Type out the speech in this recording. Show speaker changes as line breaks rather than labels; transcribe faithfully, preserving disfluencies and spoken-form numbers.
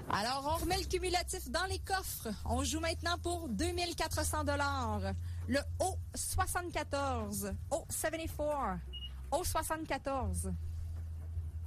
Alors, on remet le cumulatif dans les coffres. On joue maintenant pour deux mille quatre cents dollars. Le O soixante-quatorze, O soixante-quatorze, O soixante-quatorze.